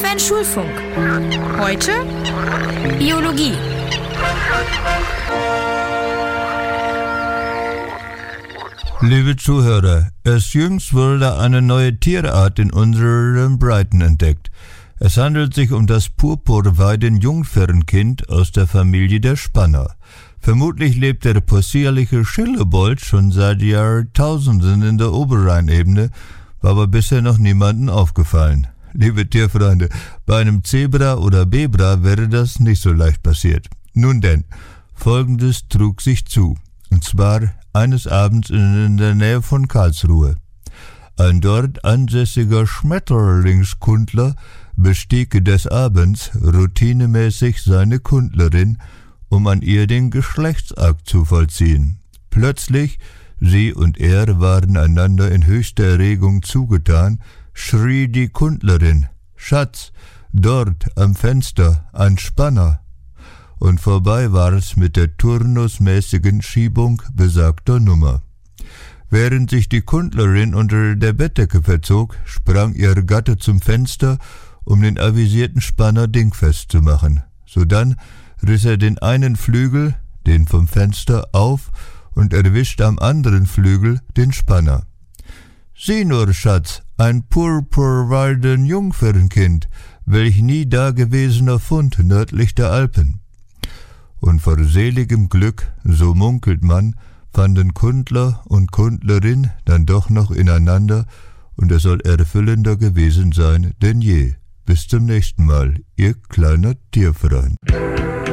Advent Schulfunk. Heute Biologie. Liebe Zuhörer, erst jüngst wurde eine neue Tierart in unseren Breiten entdeckt. Es handelt sich um das Purpurweiden-Jungfernkind aus der Familie der Spanner. Vermutlich lebt der possierliche Schillebold schon seit Jahrtausenden in der Oberrheinebene, war aber bisher noch niemandem aufgefallen. Liebe Tierfreunde, bei einem Zebra oder Bebra wäre das nicht so leicht passiert. Nun denn, Folgendes trug sich zu, und zwar eines Abends in der Nähe von Karlsruhe. Ein dort ansässiger Schmetterlingskundler bestieg des Abends routinemäßig seine Kundlerin, um an ihr den Geschlechtsakt zu vollziehen. Plötzlich, sie und er waren einander in höchster Erregung zugetan, schrie die Kundlerin: »Schatz, dort am Fenster ein Spanner!« Und vorbei war es mit der turnusmäßigen Schiebung besagter Nummer. Während sich die Kundlerin unter der Bettdecke verzog, sprang ihr Gatte zum Fenster, um den avisierten Spanner dingfest zu machen. Sodann riss er den einen Flügel, den vom Fenster, auf und erwischte am anderen Flügel den Spanner. »Sieh nur, Schatz, ein Purpurweiden-Jungfernkind, welch nie dagewesener Fund nördlich der Alpen.« Und vor seligem Glück, so munkelt man, fanden Kundler und Kundlerin dann doch noch ineinander, und es soll erfüllender gewesen sein denn je. Bis zum nächsten Mal, Ihr kleiner Tierfreund.